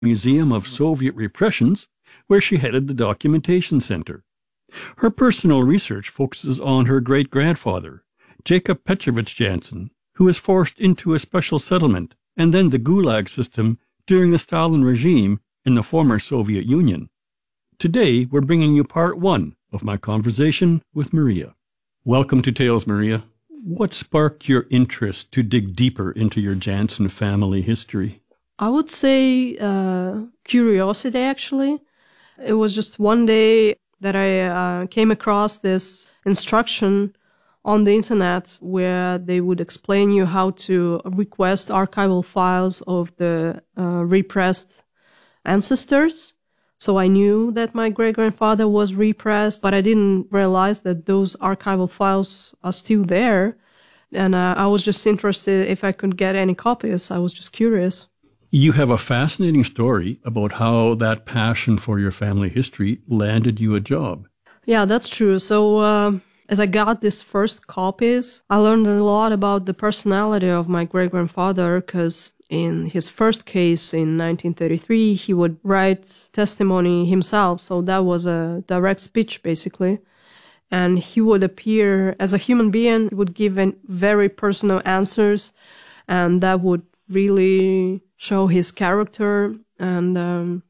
Museum of Soviet Repressions, where she headed the documentation center. Her personal research focuses on her great-grandfather, Jacob Petrovich Jansen, who was forced into a special settlement and then the Gulag system during the Stalin regime in the former Soviet Union. Today, we're bringing you part one of my conversation with Maria. Welcome to Tales, Maria. What sparked your interest to dig deeper into your Jansen family history? I would say curiosity, actually. It was just one day that I came across this instruction on the internet where they would explain you how to request archival files of the repressed ancestors. So I knew that my great-grandfather was repressed, but I didn't realize that those archival files are still there. And I was just interested if I could get any copies. I was just curious. You have a fascinating story about how that passion for your family history landed you a job. Yeah, that's true. So as I got these first copies, I learned a lot about the personality of my great-grandfather because in his first case in 1933, he would write testimony himself. So that was a direct speech, basically. And he would appear as a human being. He would give very personal answers, and that would really show his character. And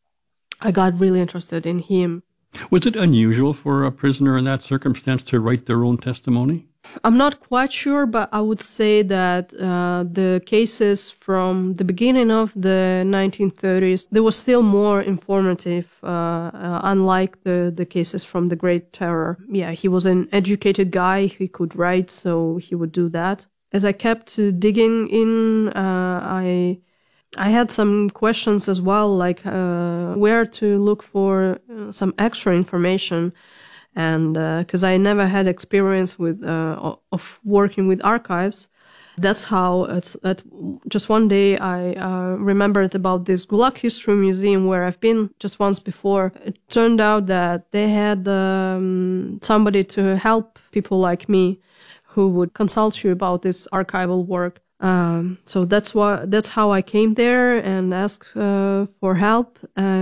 I got really interested in him. Was it unusual for a prisoner in that circumstance to write their own testimony? I'm not quite sure, but I would say that the cases from the beginning of the 1930s, they were still more informative, unlike the cases from the Great Terror. Yeah, he was an educated guy, he could write, so he would do that. As I kept digging in, I had some questions as well, like where to look for some extra information. And because I never had experience with of working with archives, that's how just one day I remembered about this Gulag History Museum where I've been just once before. It turned out that they had somebody to help people like me who would consult you about this archival work. So that's how I came there and asked for help.